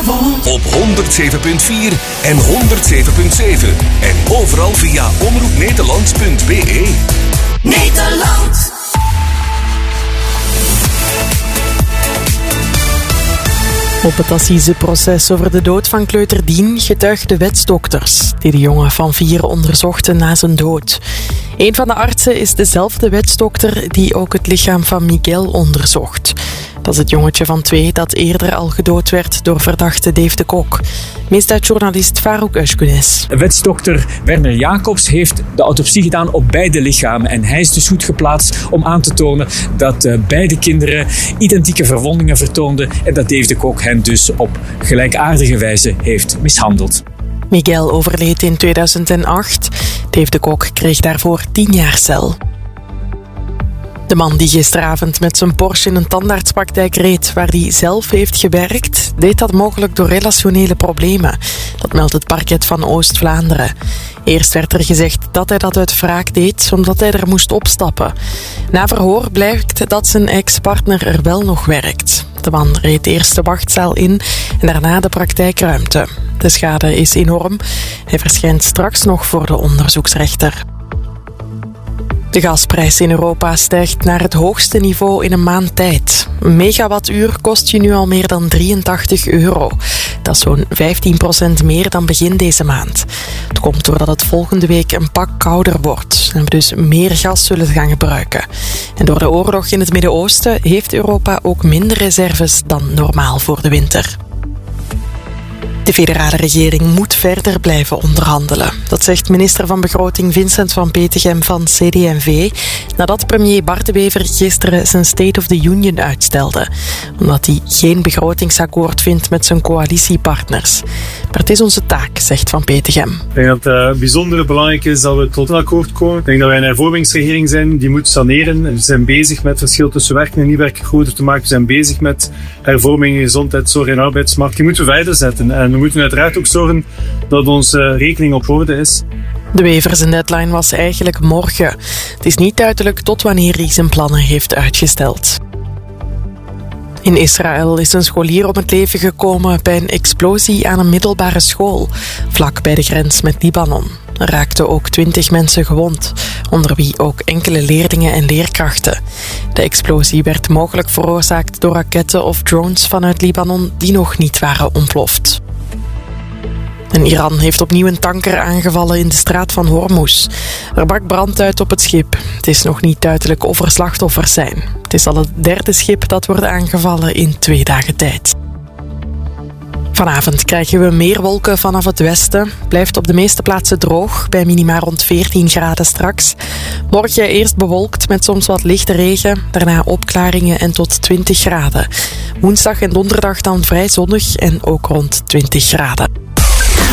Gisteravond op 107.4 en 107.7. En overal via omroepnederlands.be. Nederland. Op het assiseproces over de dood van kleuter Dien getuigden wetsdokters die de jongen van 4 onderzochten na zijn dood. Een van de artsen is dezelfde wetsdokter die ook het lichaam van Miguel onderzocht. Dat is het jongetje van 2 dat eerder al gedood werd door verdachte Dave de Kok. Misdaadjournalist Farouk Özgünes. Wetsdokter Werner Jacobs heeft de autopsie gedaan op beide lichamen. En hij is dus goed geplaatst om aan te tonen dat beide kinderen identieke verwondingen vertoonden en dat Dave de Kok hen dus op gelijkaardige wijze heeft mishandeld. Miguel overleed in 2008. Dave de Kok kreeg daarvoor 10 jaar cel. De man die gisteravond met zijn Porsche in een tandartspraktijk reed waar hij zelf heeft gewerkt, deed dat mogelijk door relationele problemen. Dat meldt het parket van Oost-Vlaanderen. Eerst werd er gezegd dat hij dat uit wraak deed, omdat hij er moest opstappen. Na verhoor blijkt dat zijn ex-partner er wel nog werkt. De man reed eerst de wachtzaal in en daarna de praktijkruimte. De schade is enorm. Hij verschijnt straks nog voor de onderzoeksrechter. De gasprijs in Europa stijgt naar het hoogste niveau in een maand tijd. Een megawattuur kost je nu al meer dan €83. Dat is zo'n 15% meer dan begin deze maand. Het komt doordat het volgende week een pak kouder wordt en we dus meer gas zullen gaan gebruiken. En door de oorlog in het Midden-Oosten heeft Europa ook minder reserves dan normaal voor de winter. De federale regering moet verder blijven onderhandelen. Dat zegt minister van Begroting Vincent van Petegem van CD&V, nadat premier Bart De Wever gisteren zijn State of the Union uitstelde, omdat hij geen begrotingsakkoord vindt met zijn coalitiepartners. Maar het is onze taak, zegt Van Petegem. Ik denk dat het bijzonder belangrijk is dat we tot een akkoord komen. Ik denk dat wij een hervormingsregering zijn die moet saneren. We zijn bezig met het verschil tussen werken en niet werken groter te maken. We zijn bezig met hervorming in gezondheidszorg en arbeidsmarkt. Die moeten we verder zetten. En we moeten uiteraard ook zorgen dat onze rekening op orde is. De Wever zijn deadline was eigenlijk morgen. Het is niet duidelijk tot wanneer hij zijn plannen heeft uitgesteld. In Israël is een scholier om het leven gekomen bij een explosie aan een middelbare school, vlak bij de grens met Libanon. Er raakten ook 20 mensen gewond, onder wie ook enkele leerlingen en leerkrachten. De explosie werd mogelijk veroorzaakt door raketten of drones vanuit Libanon die nog niet waren ontploft. En Iran heeft opnieuw een tanker aangevallen in de straat van Hormuz. Er brak brand uit op het schip. Het is nog niet duidelijk of er slachtoffers zijn. Het is al het 3e schip dat wordt aangevallen in 2 dagen tijd. Vanavond krijgen we meer wolken vanaf het westen. Blijft op de meeste plaatsen droog, bij minima rond 14 graden straks. Morgen eerst bewolkt met soms wat lichte regen, daarna opklaringen en tot 20 graden. Woensdag en donderdag dan vrij zonnig en ook rond 20 graden.